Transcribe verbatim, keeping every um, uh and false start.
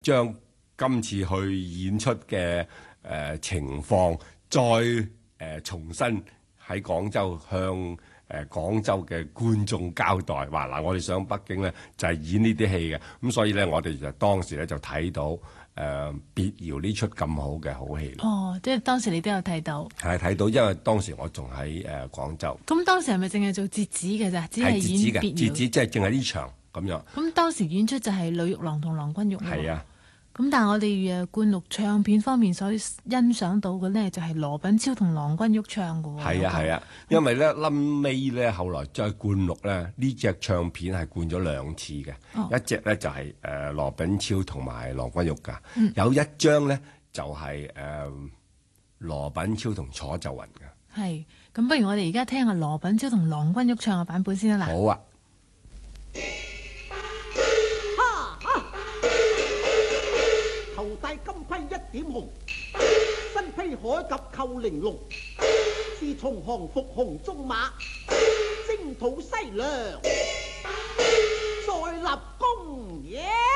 將今次去演出嘅誒、呃、情況，再誒、呃、重新喺廣州向誒、呃、廣州嘅觀眾交代。話嗱，我哋上北京咧就係、是、演呢啲戲嘅，咁所以咧我哋就當時咧就睇到誒、呃、別窯呢出咁好嘅好戲。 哦，即係當時你都有睇到。 係睇到，因為當時我仲喺誒廣州。 咁當時係咪淨係做折子嘅咋？只係演別窯。 折子即係淨係呢場咁樣。 咁當時演出就係呂玉郎同郎君玉。 係啊。 咁但係我哋誒灌錄唱片方面所欣賞到嘅呢，就係羅品超同郎君玉唱嘅喎。 係啊係啊，因為咧臨尾咧後來再灌錄咧呢隻唱片係灌咗兩次嘅，哦、一隻咧就係、是、誒、呃、羅品超同埋郎君玉㗎，嗯、有一張咧就係、是、誒、呃、羅品超同楚岫雲㗎。 係，咁不如我哋而家聽下羅品超同郎君玉唱嘅版本先啦。 好啊。 頭戴金盔一點紅，身披鎧甲扣玲瓏。自從降服紅鬃馬，征討西涼，再立功耶！